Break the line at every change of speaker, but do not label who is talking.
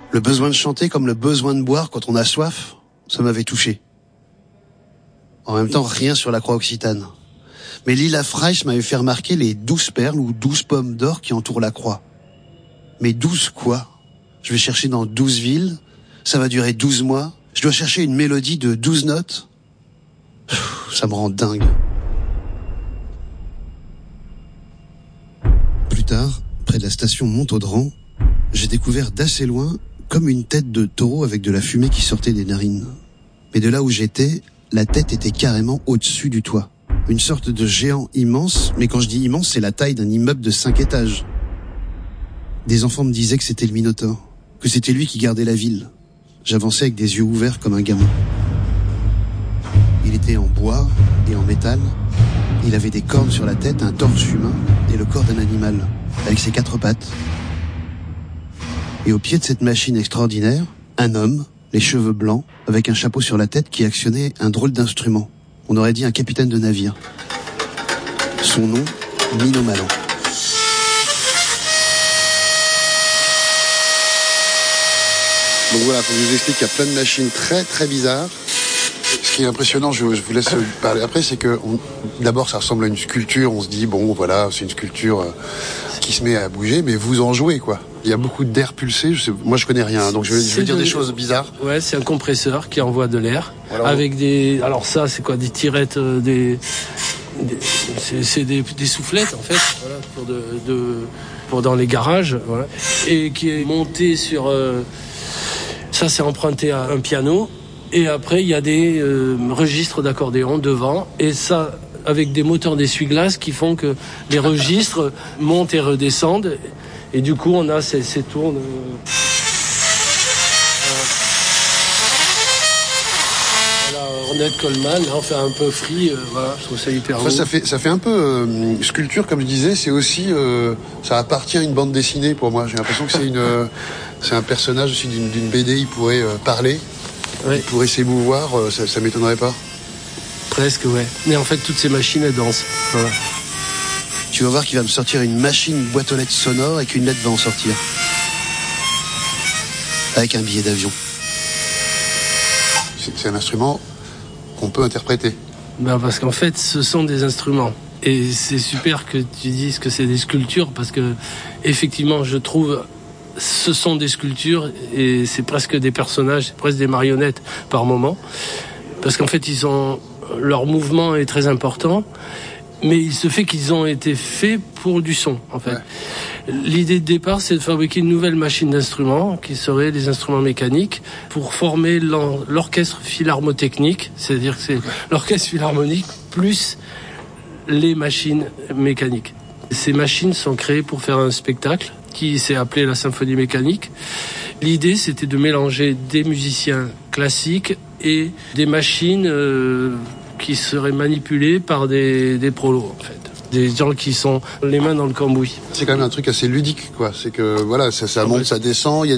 Le besoin de chanter comme le besoin de boire quand on a soif, ça m'avait touché. En même temps, rien sur la croix occitane. Mais Lila Freiss m'avait fait remarquer les 12 perles ou 12 pommes d'or qui entourent la croix. Mais 12 quoi? Je vais chercher dans 12 villes, ça va durer 12 mois, je dois chercher une mélodie de 12 notes. Ça me rend dingue. Plus tard, près de la station Montaudran, j'ai découvert d'assez loin comme une tête de taureau avec de la fumée qui sortait des narines. Mais de là où j'étais, la tête était carrément au-dessus du toit. Une sorte de géant immense, mais quand je dis immense, c'est la taille d'un immeuble de 5 étages. Des enfants me disaient que c'était le Minotaure, que c'était lui qui gardait la ville. J'avançais avec des yeux ouverts comme un gamin. Il était en bois et en métal. Il avait des cornes sur la tête, un torse humain et le corps d'un animal, avec ses 4 pattes. Et au pied de cette machine extraordinaire, un homme, les cheveux blancs, avec un chapeau sur la tête qui actionnait un drôle d'instrument. On aurait dit un capitaine de navire. Son nom, Mino Malan.
Donc voilà, je vous explique qu'il y a plein de machines très très bizarres. Ce qui est impressionnant, je vous laisse parler après, c'est que d'abord ça ressemble à une sculpture, on se dit bon voilà, c'est une sculpture qui se met à bouger, mais vous en jouez quoi. Il y a beaucoup d'air pulsé, moi je connais rien, donc je vais dire des choses bizarres.
Ouais, c'est un compresseur qui envoie de l'air, avec des... Alors ça c'est quoi, des tirettes, c'est des soufflettes en fait, voilà, pour dans les garages, voilà, et qui est monté sur... Ça c'est emprunté à un piano. Et après, il y a des registres d'accordéon devant. Et ça, avec des moteurs d'essuie-glace qui font que les registres montent et redescendent. Et du coup, on a ces tours de... Ornette Coleman, là, on fait un peu free. Voilà, je trouve ça hyper beau.
Ça fait un peu sculpture, comme je disais. C'est aussi... ça appartient à une bande dessinée pour moi. J'ai l'impression que c'est un personnage aussi d'une BD. Il pourrait parler. Ouais. Il pourrait s'émouvoir, ça m'étonnerait pas.
Presque, ouais. Mais en fait, toutes ces machines, elles dansent. Voilà.
Tu vas voir qu'il va me sortir une machine boîte aux lettres sonore et qu'une lettre va en sortir. Avec un billet d'avion.
C'est un instrument qu'on peut interpréter.
Ben parce qu'en fait, ce sont des instruments. Et c'est super que tu dises que c'est des sculptures, parce que, effectivement, je trouve... Ce sont des sculptures et c'est presque des personnages, c'est presque des marionnettes par moment. Parce qu'en fait, leur mouvement est très important, mais il se fait qu'ils ont été faits pour du son, en fait. Ouais. L'idée de départ, c'est de fabriquer une nouvelle machine d'instruments, qui serait des instruments mécaniques, pour former l'orchestre philharmotechnique, c'est-à-dire que c'est l'orchestre philharmonique plus les machines mécaniques. Ces machines sont créées pour faire un spectacle qui s'est appelé la symphonie mécanique. L'idée, c'était de mélanger des musiciens classiques et des machines qui seraient manipulées par des prolos, en fait. Des gens qui sont les mains dans le cambouis.
C'est quand même un truc assez ludique, quoi. C'est que, voilà, ça monte, ça descend, il y a